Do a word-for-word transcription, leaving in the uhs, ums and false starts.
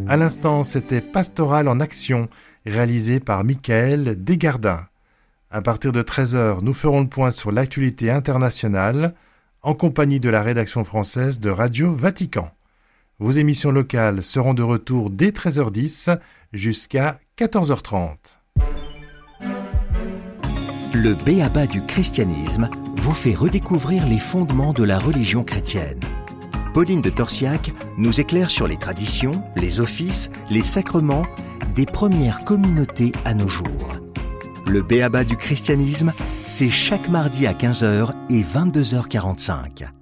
À l'instant, c'était Pastoral en action, réalisé par Michael Desgardins. À partir de treize heures, nous ferons le point sur l'actualité internationale, en compagnie de la rédaction française de Radio Vatican. Vos émissions locales seront de retour dès treize heures dix jusqu'à quatorze heures trente. Le B.A.B.A. du christianisme vous fait redécouvrir les fondements de la religion chrétienne. Pauline de Torsiac nous éclaire sur les traditions, les offices, les sacrements des premières communautés à nos jours. Le B A B A du christianisme, c'est chaque mardi à quinze heures et vingt-deux heures quarante-cinq.